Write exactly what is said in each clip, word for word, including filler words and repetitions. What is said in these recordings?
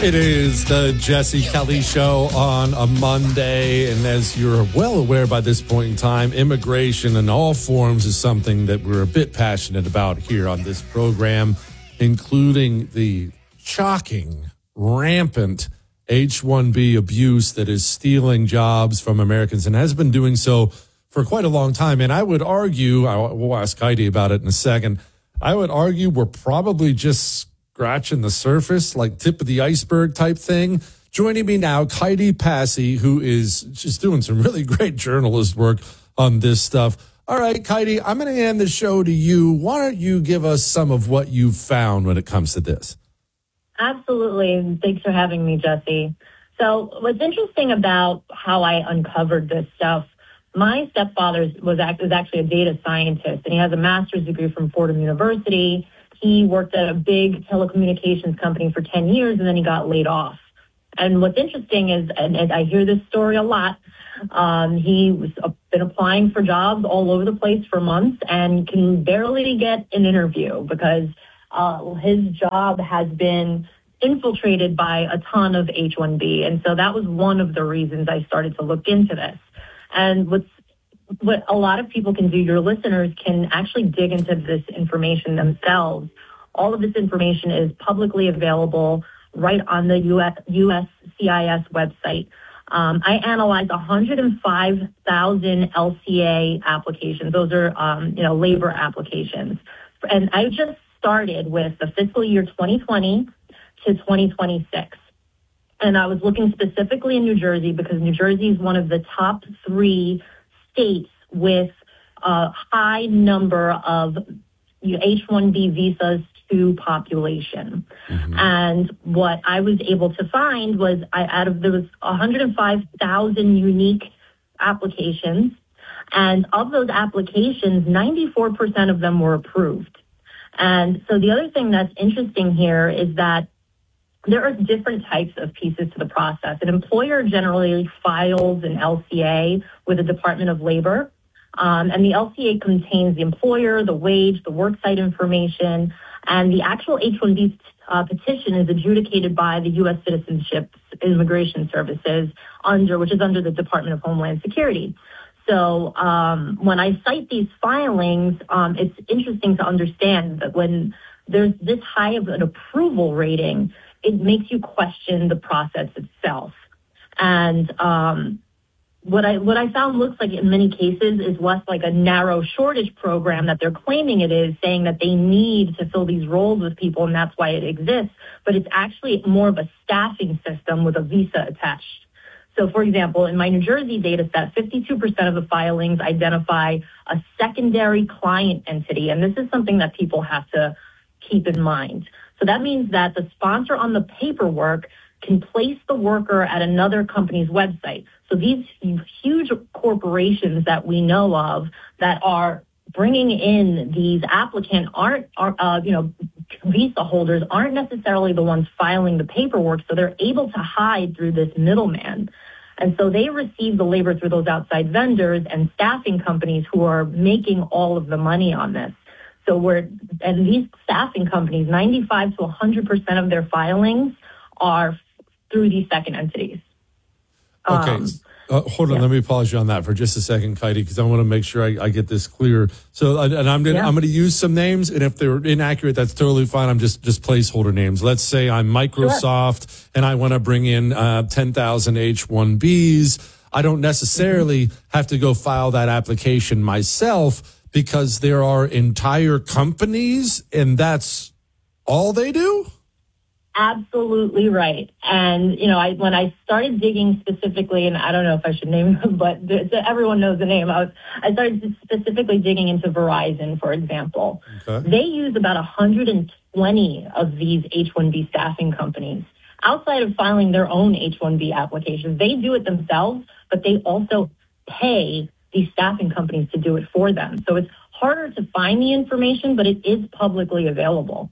It is the Jesse Kelly Show on a Monday, and as you're well aware by this point in time, immigration in all forms is something that we're a bit passionate about here on this program, including the shocking, rampant H one B abuse that is stealing jobs from Americans and has been doing so for quite a long time. And I would argue, I will ask Heidi about it in a second, I would argue we're probably just scratching the surface, like tip of the iceberg type thing. Joining me now, Heidi Passy, who is just doing some really great journalist work on this stuff. All right, Heidi, I'm going to hand the show to you. Why don't you give us some of what you've found when it comes to this? Absolutely. Thanks for having me, Jesse. So what's interesting about how I uncovered this stuff, my stepfather was actually a data scientist, and he has a master's degree from Fordham University. He worked at a big telecommunications company for ten years, and then he got laid off. And what's interesting is, and, and I hear this story a lot, um, he was uh, been applying for jobs all over the place for months and can barely get an interview because uh, his job has been infiltrated by a ton of H one B. And so that was one of the reasons I started to look into this. And what's what a lot of people can do, your listeners can actually dig into this information themselves. All of this information is publicly available right on the U S, U S C I S website. Um, I analyzed one hundred five thousand L C A applications. Those are, um, you know, labor applications. And I just started with the fiscal year twenty twenty to twenty twenty-six. And I was looking specifically in New Jersey because New Jersey is one of the top three states with a high number of H one B visas to population. Mm-hmm. And what I was able to find was I, out of there was one hundred five thousand unique applications. And of those applications, ninety-four percent of them were approved. And so the other thing that's interesting here is that there are different types of pieces to the process. An employer generally files an L C A with the Department of Labor, um, and the L C A contains the employer, the wage, the worksite information, and the actual H one B uh, petition is adjudicated by the U S Citizenship Immigration Services, under which is under the Department of Homeland Security. So um, when I cite these filings, um, it's interesting to understand that when there's this high of an approval rating, it makes you question the process itself. And um, what I what I found looks like in many cases is less like a narrow shortage program that they're claiming it is, saying that they need to fill these roles with people and that's why it exists. But it's actually more of a staffing system with a visa attached. So, for example, in my New Jersey data set, fifty-two percent of the filings identify a secondary client entity. And this is something that people have to keep in mind. So that means that the sponsor on the paperwork can place the worker at another company's website. So these huge corporations that we know of that are bringing in these applicants aren't, are, uh, you know, visa holders aren't necessarily the ones filing the paperwork. So they're able to hide through this middleman. And so they receive the labor through those outside vendors and staffing companies who are making all of the money on this. So we're, and these staffing companies, ninety-five to one hundred percent of their filings are through these second entities. Okay. Um, uh, hold on. Yeah. Let me pause you on that for just a second, Heidi, because I want to make sure I, I get this clear. So, and I'm going yeah. I'm going to use some names, and if they're inaccurate, that's totally fine. I'm just, just placeholder names. Let's say I'm Microsoft sure. and I want to bring in uh, ten thousand H one Bs. I don't necessarily mm-hmm. have to go file that application myself, because there are entire companies and that's all they do? Absolutely right. And, you know, I when I started digging specifically, and I don't know if I should name them, but everyone knows the name. I, was, I started specifically digging into Verizon, for example. Okay. They use about one hundred twenty of these H one B staffing companies. Outside of filing their own H one B applications, they do it themselves, but they also pay these staffing companies to do it for them. So it's harder to find the information, but it is publicly available.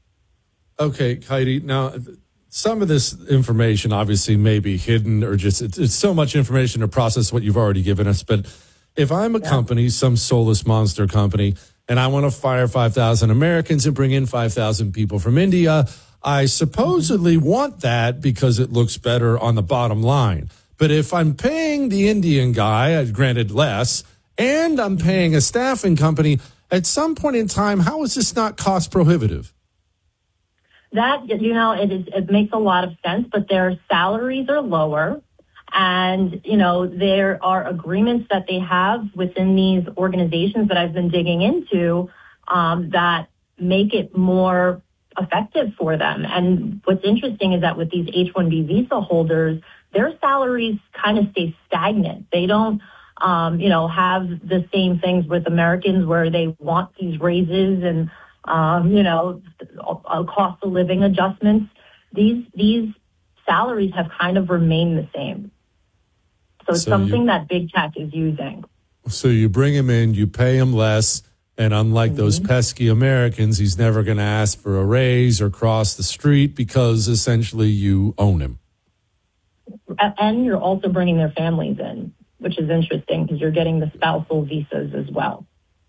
Okay, Heidi. Now, some of this information obviously may be hidden or just it's, it's so much information to process what you've already given us. But if I'm a yeah. company, some soulless monster company, and I want to fire five thousand Americans and bring in five thousand people from India, I supposedly want that because it looks better on the bottom line. But if I'm paying the Indian guy, granted less, and I'm paying a staffing company, at some point in time, how is this not cost prohibitive? That, you know, it, is, it makes a lot of sense, but their salaries are lower. And, you know, there are agreements that they have within these organizations that I've been digging into um, that make it more effective for them. And what's interesting is that with these H one B visa holders, their salaries kind of stay stagnant. They don't, um, you know, have the same things with Americans where they want these raises and, um, you know, cost of living adjustments. These, these salaries have kind of remained the same. So it's so something you, that big tech is using. So you bring him in, you pay him less, and unlike mm-hmm. those pesky Americans, he's never going to ask for a raise or cross the street because essentially you own him. And you're also bringing their families in, which is interesting because you're getting the spousal visas as well.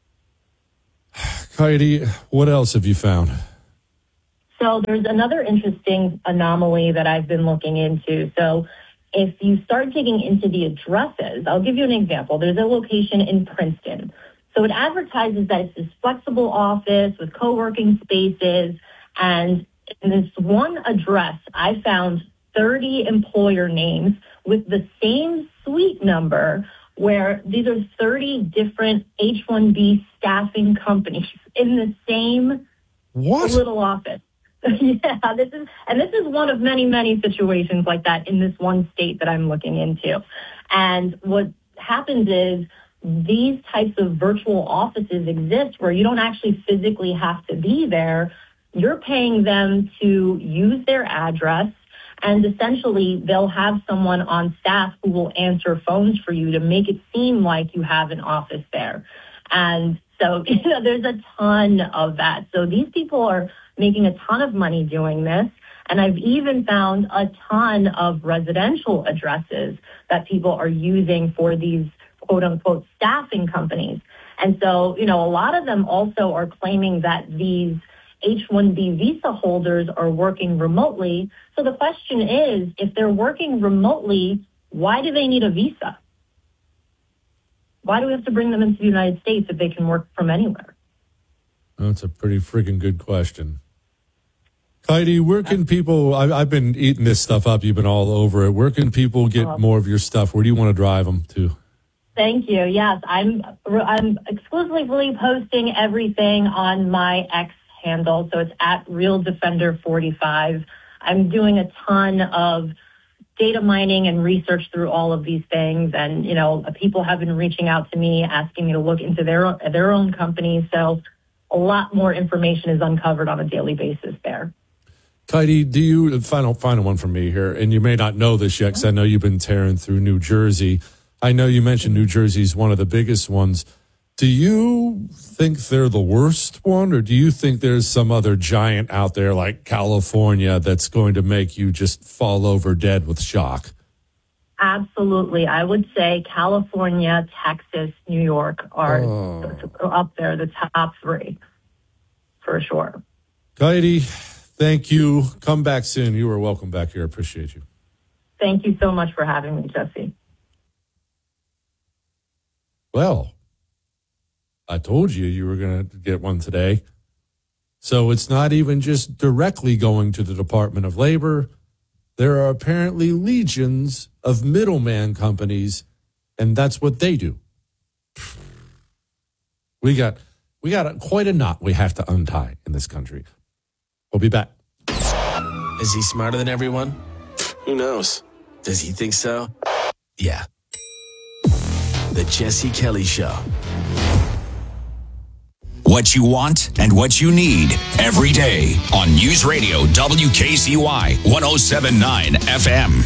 Heidi, what else have you found? So there's another interesting anomaly that I've been looking into. So if you start digging into the addresses, I'll give you an example. There's a location in Princeton. So it advertises that it's this flexible office with co-working spaces. And in this one address, I found thirty employer names with the same suite number where these are thirty different H one B staffing companies in the same what? little office. Yeah, this is, and this is one of many, many situations like that in this one state that I'm looking into. And what happens is these types of virtual offices exist where you don't actually physically have to be there. You're paying them to use their address, and essentially they'll have someone on staff who will answer phones for you to make it seem like you have an office there. And so, you know, there's a ton of that. So these people are making a ton of money doing this. And I've even found a ton of residential addresses that people are using for these quote unquote staffing companies. And so, you know, a lot of them also are claiming that these H one B visa holders are working remotely. So the question is, if they're working remotely, why do they need a visa? Why do we have to bring them into the United States if they can work from anywhere? That's a pretty freaking good question. Heidi, where can people, I, I've been eating this stuff up. You've been all over it. Where can people get uh, more of your stuff? Where do you want to drive them to? Thank you. Yes, I'm I'm exclusively posting everything on my X handle. So it's at Real Defender forty-five. I'm doing a ton of data mining and research through all of these things. And, you know, people have been reaching out to me, asking me to look into their, their own companies. So a lot more information is uncovered on a daily basis there. Heidi, do you, final, final one from me here, and you may not know this yet because I know you've been tearing through New Jersey. I know you mentioned New Jersey is one of the biggest ones. Do you think they're the worst one, or do you think there's some other giant out there like California that's going to make you just fall over dead with shock? Absolutely. I would say California, Texas, New York are oh. up there, the top three, for sure. Heidi, thank you. Come back soon. You are welcome back here. I appreciate you. Thank you so much for having me, Jesse. Well, I told you you were going to get one today. So it's not even just directly going to the Department of Labor. There are apparently legions of middleman companies, and that's what they do. We got we got a, quite a knot we have to untie in this country. We'll be back. Is he smarter than everyone? Who knows? Does he think so? Yeah. The Jesse Kelly Show. What you want and what you need every day on News Radio W K C Y one oh seven point nine F M.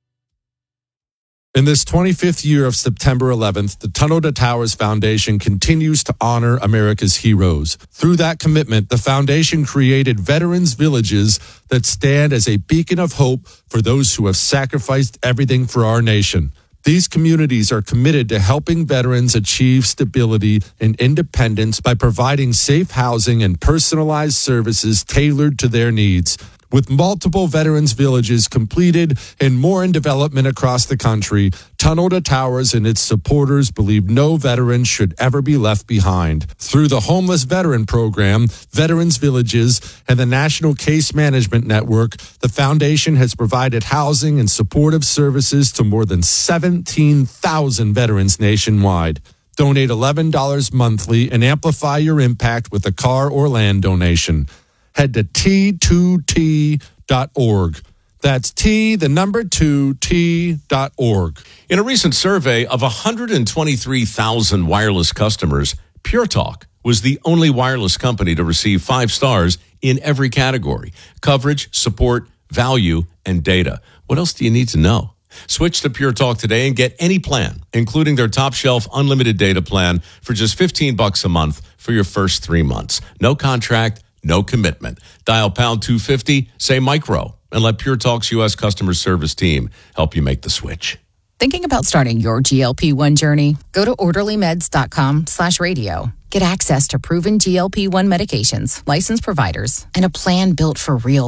In this twenty-fifth year of September eleventh, the Tunnel to Towers Foundation continues to honor America's heroes. Through that commitment, the foundation created Veterans Villages that stand as a beacon of hope for those who have sacrificed everything for our nation. These communities are committed to helping veterans achieve stability and independence by providing safe housing and personalized services tailored to their needs. With multiple veterans villages completed and more in development across the country, Tunnel to Towers and its supporters believe no veteran should ever be left behind. Through the Homeless Veteran Program, Veterans Villages, and the National Case Management Network, the foundation has provided housing and supportive services to more than seventeen thousand veterans nationwide. Donate eleven dollars monthly and amplify your impact with a car or land donation. Head to T two T dot org. That's T, the number two, T dot org. In a recent survey of one hundred twenty-three thousand wireless customers, Pure Talk was the only wireless company to receive five stars in every category: coverage, support, value, and data. What else do you need to know? Switch to Pure Talk today and get any plan, including their top shelf unlimited data plan for just fifteen bucks a month for your first three months. No contract, no commitment. Dial pound two fifty, say micro, and let Pure Talk's U S customer service team help you make the switch. Thinking about starting your G L P one journey? Go to orderly meds dot com slash radio. Get access to proven G L P one medications, licensed providers, and a plan built for real